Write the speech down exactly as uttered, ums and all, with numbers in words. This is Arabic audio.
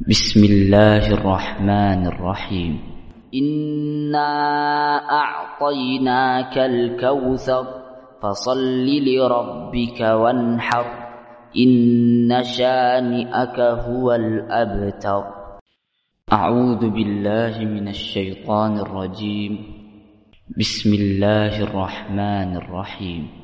بسم الله الرحمن الرحيم. إنا أعطيناك الكوثر فصل لربك وانحر إن شانئك هو الأبتر. أعوذ بالله من الشيطان الرجيم. بسم الله الرحمن الرحيم.